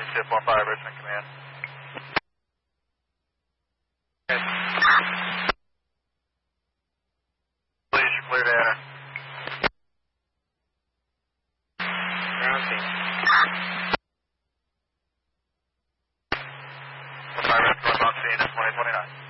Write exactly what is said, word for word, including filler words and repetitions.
Tip one five, Richmond Command. Please, you're clear to enter. Ground team. one five, Richmond, on scene, it's twenty twenty-nine.